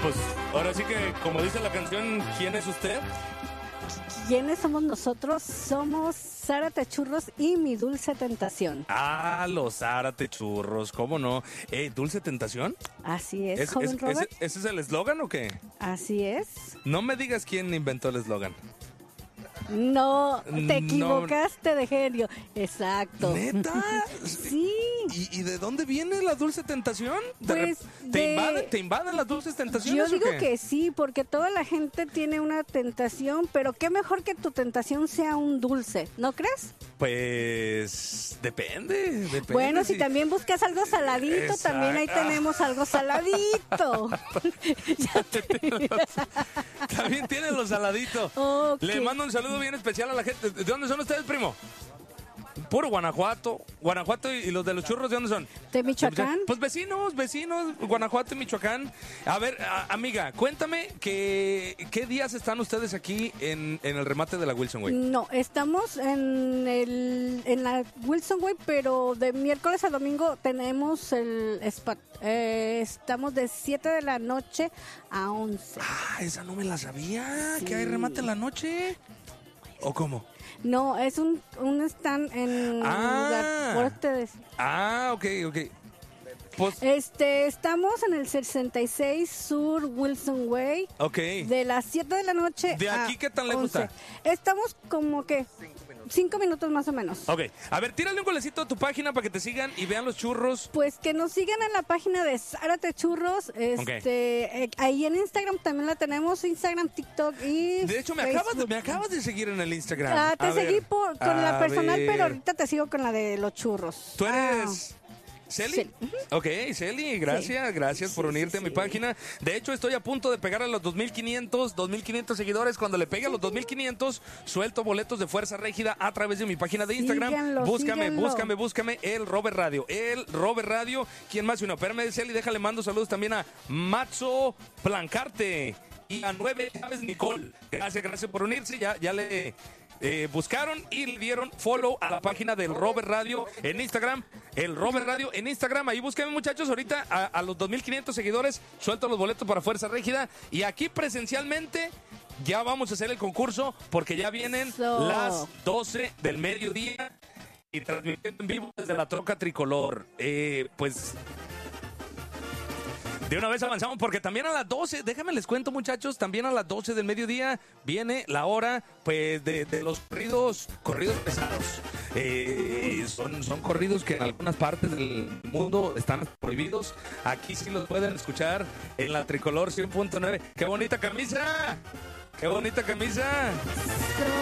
Pues ahora sí que, como dice la canción, ¿quién es usted? ¿Quiénes somos nosotros? Somos Zárate Churros y Mi Dulce Tentación. Ah, los Zárate Churros, ¿cómo no? ¿Dulce Tentación? Así es, joven Robert. ¿Ese es el eslogan o qué? Así es. No me digas quién inventó el eslogan. No, te equivocaste de genio. Exacto. ¿Neta? Sí. ¿Y de dónde viene la Dulce Tentación? Pues ¿Te invaden las dulces tentaciones? Yo digo o qué? que sí, porque toda la gente tiene una tentación, pero qué mejor que tu tentación sea un dulce, ¿no crees? Pues depende. Bueno, si también buscas algo saladito, Exacto. también ahí tenemos algo saladito. También tienen los saladitos. Okay. Le mando un saludo bien especial a la gente. ¿De dónde son ustedes, primo? Puro Guanajuato. Guanajuato y los de los churros, ¿de dónde son? ¿De Michoacán? Pues vecinos, Guanajuato y Michoacán. A ver, amiga, cuéntame qué días están ustedes aquí en el remate de la Wilson Way. No, estamos en la Wilson Way, pero de miércoles a domingo tenemos el spot. Estamos de 7 de la noche a 11. Ah, esa no me la sabía. Sí. ¿Que hay remate en la noche? ¿O cómo? No, es un stand en lugar. Por ustedes. Ah, ok. Pues, Estamos en el 66 Sur Wilson Way. ok. De las 7 de la noche. ¿De aquí qué tan lejos 11. está? Estamos como que 5 minutos más o menos. Ok, a ver, tírale un golecito a tu página para que te sigan y vean los churros. Pues que nos sigan en la página de Zárate Churros. Ahí en Instagram también la tenemos, Instagram, TikTok y De hecho, me acabas de seguir en el Instagram. Ah, te A ver, seguí con la a personal, ver. pero ahorita te sigo con la de los churros. ¿Tú eres Celi? Celi. Ok, Celi, gracias por unirte a mi sí. página. De hecho, estoy a punto de pegar a los 2,500 seguidores. Cuando le pegue a los 2,500, suelto boletos de Fuerza Régida a través de mi página de Instagram. Síganlo, Búscame el Robert Radio. ¿Quién más? Espérame, Celi, déjale, mando saludos también a Matzo Plancarte y a 9 Chávez Nicole. Gracias por unirse. Ya le buscaron y le dieron follow a la página del Robert Radio en Instagram. El Robert Radio en Instagram. Ahí búsquenme, muchachos. Ahorita a los 2,500 seguidores suelto los boletos para Fuerza Régida. Y aquí presencialmente ya vamos a hacer el concurso porque ya vienen las 12 del mediodía y transmitiendo en vivo desde la troca tricolor. Pues de una vez avanzamos porque también a las 12, déjame les cuento, muchachos, también a las 12 del mediodía viene la hora pues de los corridos pesados. Son corridos que en algunas partes del mundo están prohibidos. Aquí sí los pueden escuchar en la Tricolor 100.9. ¡Qué bonita camisa! ¡Qué bonita camisa!